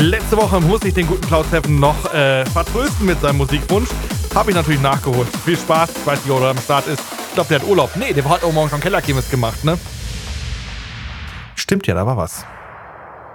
Letzte Woche muss ich den guten Klaus Heffen noch vertrösten mit seinem Musikwunsch. Habe ich natürlich nachgeholt. Viel Spaß. Ich weiß nicht, ob er am Start ist. Ich glaube, der hat Urlaub. Nee, der hat auch morgen schon Kellerkirmes gemacht, ne? Stimmt ja, da war was.